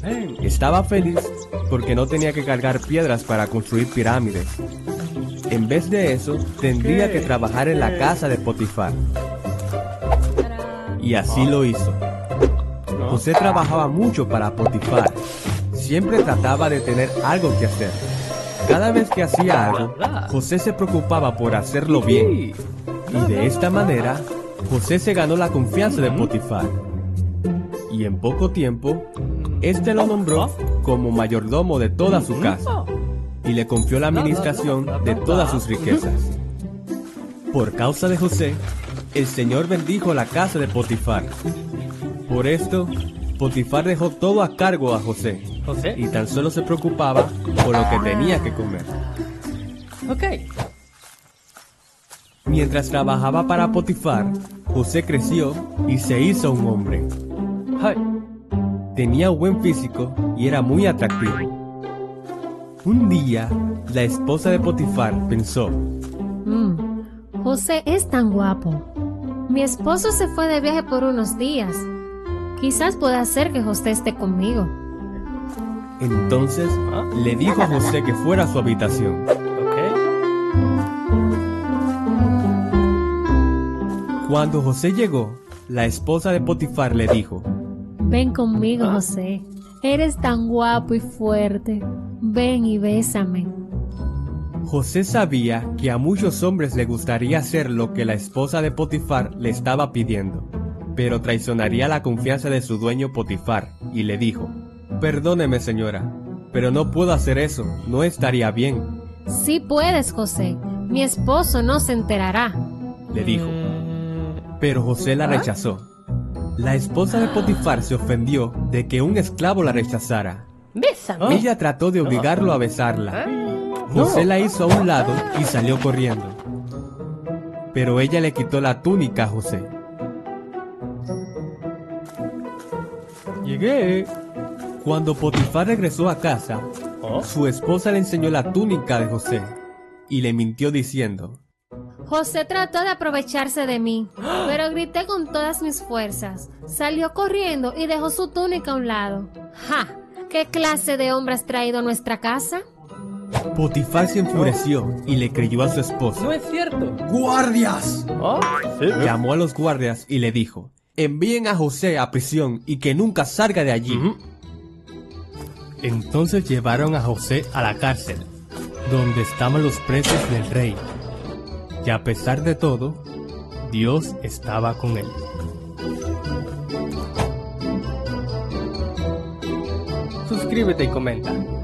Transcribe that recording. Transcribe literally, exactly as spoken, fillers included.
Estaba feliz porque no tenía que cargar piedras para construir pirámides. En vez de eso, tendría que trabajar en la casa de Potifar. Y así lo hizo. José trabajaba mucho para Potifar. Siempre trataba de tener algo que hacer. Cada vez que hacía algo, José se preocupaba por hacerlo bien. Y de esta manera, José se ganó la confianza de Potifar. Y en poco tiempo, este lo nombró como mayordomo de toda su casa y le confió la administración de todas sus riquezas. Por causa de José, el Señor bendijo la casa de Potifar. Por esto, Potifar dejó todo a cargo a José y tan solo se preocupaba por lo que tenía que comer. Mientras trabajaba para Potifar, José creció y se hizo un hombre. Tenía un buen físico y era muy atractivo. Un día, la esposa de Potifar pensó: mm, José es tan guapo. Mi esposo se fue de viaje por unos días. Quizás pueda hacer que José esté conmigo. Entonces, le dijo a José que fuera a su habitación. Cuando José llegó, la esposa de Potifar le dijo: Ven conmigo, José. Eres tan guapo y fuerte. Ven y bésame. José sabía que a muchos hombres le gustaría hacer lo que la esposa de Potifar le estaba pidiendo, pero traicionaría la confianza de su dueño Potifar, y le dijo: Perdóneme, señora, pero no puedo hacer eso, no estaría bien. Sí puedes, José. Mi esposo no se enterará, le dijo. Pero José la rechazó. La esposa de Potifar se ofendió de que un esclavo la rechazara. Bésame. Ella trató de obligarlo a besarla. José la hizo a un lado y salió corriendo. Pero ella le quitó la túnica a José. Llegué. Cuando Potifar regresó a casa, su esposa le enseñó la túnica de José y le mintió diciendo: José trató de aprovecharse de mí, pero grité con todas mis fuerzas. Salió corriendo y dejó su túnica a un lado. ¡Ja! ¿Qué clase de hombre has traído a nuestra casa? Potifar se enfureció y le creyó a su esposa. No es cierto. ¡Guardias! ¿Oh? ¿Sí? Llamó a los guardias y le dijo: envíen a José a prisión y que nunca salga de allí. Uh-huh. Entonces llevaron a José a la cárcel, donde estaban los presos del rey. Y a pesar de todo, Dios estaba con él. Suscríbete y comenta.